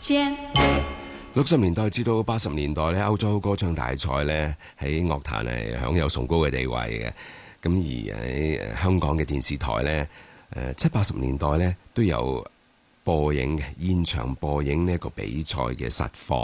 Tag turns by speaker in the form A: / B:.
A: 先。
B: 60年代至到80年代咧，歐洲歌唱大賽咧喺樂壇係享有崇高嘅地位嘅。咁而喺香港嘅電視台咧，70、80年代咧都有播映嘅現場播映呢一個比賽嘅實況